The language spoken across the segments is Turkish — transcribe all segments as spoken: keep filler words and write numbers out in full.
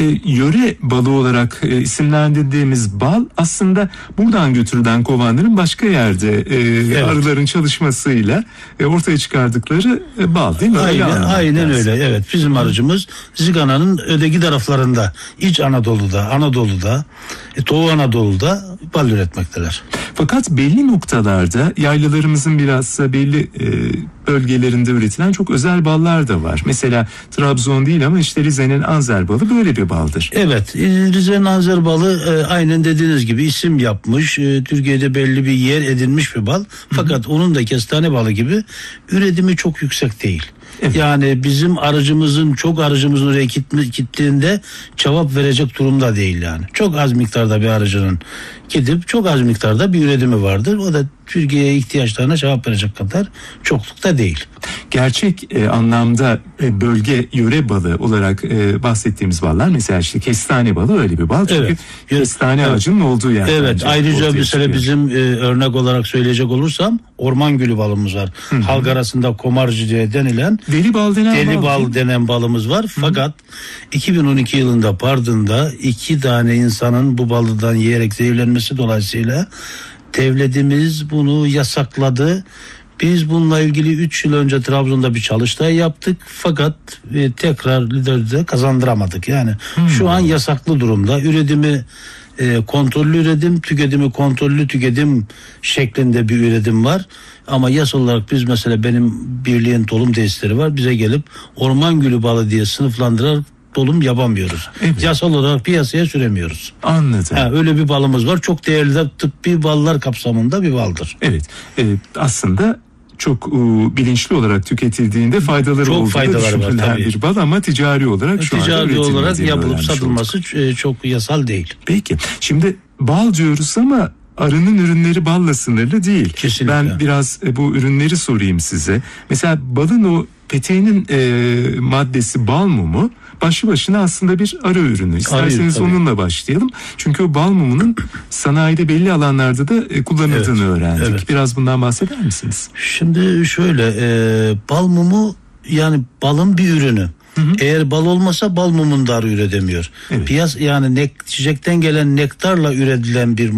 e, yöre balı olarak e, isimlendirdiğimiz bal aslında buradan götürülen kovanların başka yerde e, evet. arıların çalışmasıyla e, ortaya çıkardıkları e, bal değil mi? Aynen, aynen öyle. Evet, bizim arıcımız Zigana'nın öteki taraflarında, İç Anadolu'da, Anadolu'da, e, Doğu Anadolu'da bal üretmekteler. Fakat belli noktalarda yaylalarımızın bilhassa belli e, bölgelerinde üretilen çok özel ballar da var. Mesela Trabzon değil ama işte Rize'nin Anzer balı böyle bir baldır. Evet, Rize'nin Anzer balı e, aynen dediğiniz gibi isim yapmış. E, Türkiye'de belli bir yer edinmiş bir bal. Fakat Hı-hı. onun da kestane balı gibi üretimi çok yüksek değil. Evet. Yani bizim arıcımızın çok arıcımızın oraya gittiğinde cevap verecek durumda değil yani. Çok az miktarda bir arıcının gidip çok az miktarda bir üretimi vardır. O da Türkiye'ye ihtiyaçlarına cevap verecek kadar çoklukta değil. Gerçek e, anlamda e, bölge yöre balı olarak e, bahsettiğimiz ballar mesela işte kestane balı öyle bir bal. Çünkü evet. kestane evet. ağacının olduğu yer. Evet. Ayrıca mesela bizim e, örnek olarak söyleyecek olursam orman gülü balımız var. Hı-hı. Halk arasında komarcı diye denilen deli bal denen, deli bal, bal denen balımız var. Hı-hı. Fakat iki bin on iki yılında Bardın'da iki tane insanın bu baldan yiyerek zehirlenmesi dolayısıyla devletimiz bunu yasakladı. Biz bununla ilgili üç yıl önce Trabzon'da bir çalıştay yaptık. Fakat e, tekrar liderde kazandıramadık. Yani hmm. şu an yasaklı durumda. Üretimi e, kontrollü üretim, tüketimi kontrollü tüketim şeklinde bir üretim var. Ama yasal olarak biz mesela benim birliğin tohum tesisleri var. Bize gelip orman gülü balı diye sınıflandırarak dolum yapamıyoruz. Evet. Yasal olarak piyasaya süremiyoruz. Anladım. Ha, öyle bir balımız var. Çok değerli de tıbbi ballar kapsamında bir baldır. Evet. Evet. Aslında çok uh, bilinçli olarak tüketildiğinde faydaları çok olduğu faydaları var bir bal ama ticari olarak şu ticari anda olarak yapılıp satılması olduk. Çok yasal değil. Peki. Şimdi bal diyoruz ama arının ürünleri balla sınırlı değil. Kesinlikle. Ben biraz e, bu ürünleri sorayım size. Mesela balın o peteğinin e, maddesi bal mumu başlı başına aslında bir arı ürünü. İsterseniz Arı, onunla başlayalım. Çünkü o bal mumunun sanayide belli alanlarda da e, kullanıldığını evet, öğrendik. Evet. Biraz bundan bahseder misiniz? Şimdi şöyle e, bal mumu yani balın bir ürünü. Hı hı. Eğer bal olmasa bal mumunda arı üretemiyor. Evet. Piyas yani nek, çiçekten gelen nektarla üretilen bir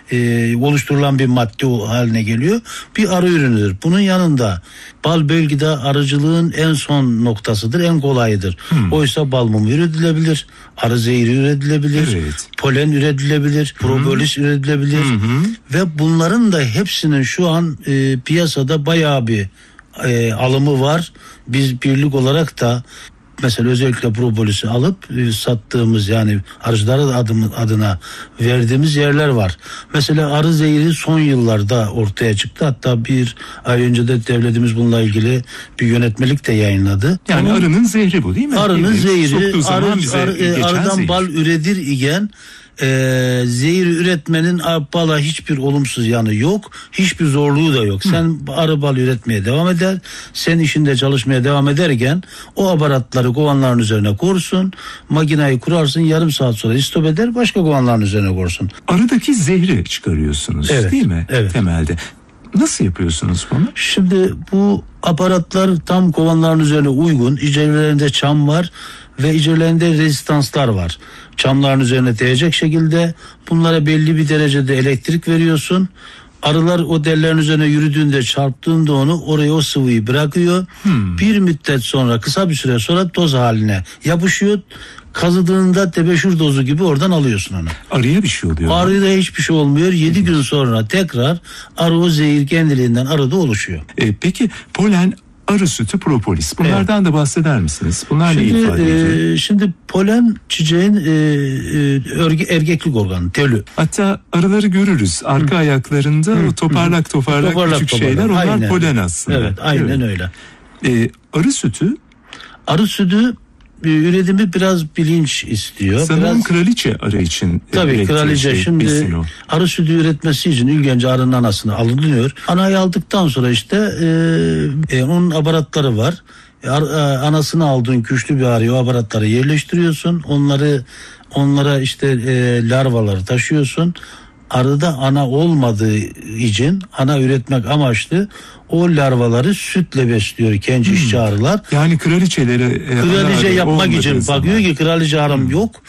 e, oluşturulan bir madde haline geliyor. Bir arı ürünüdür. Bunun yanında bal bölgede arıcılığın en son noktasıdır, en kolayıdır. Hı. Oysa bal mumu üretilebilir, arı zehri üretilebilir, evet. polen üretilebilir, propolis hı. üretilebilir hı hı. ve bunların da hepsinin şu an e, piyasada bayağı bir e, alımı var. Biz birlik olarak da mesela özellikle propolisi alıp e, sattığımız yani arıcılara adım, adına verdiğimiz yerler var. Mesela arı zehri son yıllarda ortaya çıktı. Hatta bir ay önce de devletimiz bununla ilgili bir yönetmelik de yayınladı. Yani Onun, arının zehri bu değil mi? Arının zehri, arı, arı, e, arıdan zehir. bal üretir iken e, zehir üretmenin bala hiçbir olumsuz yanı yok. Hiçbir zorluğu da yok. Hı. Sen arı bal üretmeye devam eder. Sen işinde çalışmaya devam ederken o aparatları kovanların üzerine korsun. Makinayı kurarsın, yarım saat sonra istop eder, başka kovanların üzerine korsun. Arıdaki zehri çıkarıyorsunuz evet, değil mi? Evet. Temelde. Nasıl yapıyorsunuz bunu? Şimdi bu aparatlar tam kovanların üzerine uygun. İçerilerinde çam var ve içerilerinde rezistanslar var. Çamların üzerine değecek şekilde bunlara belli bir derecede elektrik veriyorsun. Arılar o dellerin üzerine yürüdüğünde, çarptığında onu oraya o sıvıyı bırakıyor. Hmm. Bir müddet sonra, kısa bir süre sonra toz haline yapışıyor. Kazıdığında tebeşir dozu gibi oradan alıyorsun onu. Arıya bir şey oluyor. Arıda hiçbir şey olmuyor. yedi gün sonra tekrar arı o zehir kendiliğinden arıda oluşuyor. E, peki polen, arı sütü, propolis. Bunlardan evet. da bahseder misiniz? Bunlar şimdi, ne ifade ediyor? E, şimdi polen çiçeğin e, e, erkeklik organı, telü. Hatta arıları görürüz. Arka Hı. ayaklarında Hı. toparlak toparlak, toparlak küçük toparlak. şeyler. Onlar aynen. polen aslında. Evet, aynen evet. öyle. E, arı sütü? Arı sütü üretimi biraz bilinç istiyor. Sanırım biraz... kraliçe arı için. Tabii kraliçe şey, şimdi arı sütü üretmesi için ilk önce arının anasını alınıyor. Anayı aldıktan sonra işte e, e, onun aparatları var. E, ar, e, anasını aldığın güçlü bir arıya o aparatları yerleştiriyorsun. Onları onlara işte e, larvaları taşıyorsun. Arıda ana olmadığı için ana üretmek amaçlı o larvaları sütle besliyor genç hmm. işçi arılar. Yani kraliçelere kraliçe yapmak için bakıyor ki kraliçe arım hmm. yok.